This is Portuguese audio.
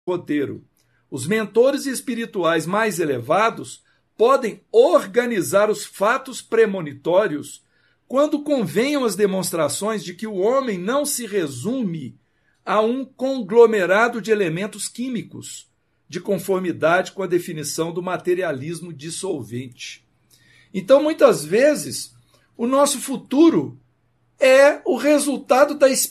roteiro. Os mentores espirituais mais elevados podem organizar os fatos premonitórios quando convenham as demonstrações de que o homem não se resume a um conglomerado de elementos químicos, de conformidade com a definição do materialismo dissolvente. Então, muitas vezes, o nosso futuro é o resultado da